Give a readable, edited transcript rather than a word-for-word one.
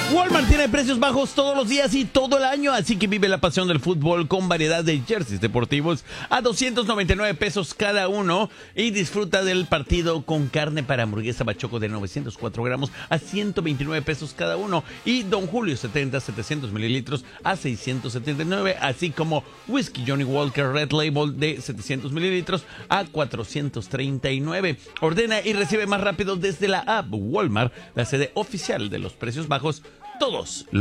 Walmart tiene precios bajos todos los días y todo el año, así que vive la pasión del fútbol con variedad de jerseys deportivos a 299 pesos cada uno y disfruta del partido con carne para hamburguesa Bachoco de 904 gramos a 129 pesos cada uno y Don Julio 70 700 mililitros a 679, así como Whisky Johnny Walker Red Label de 700 mililitros a 439. Ordena y recibe más rápido desde la app Walmart, la sede oficial de los precios bajos todos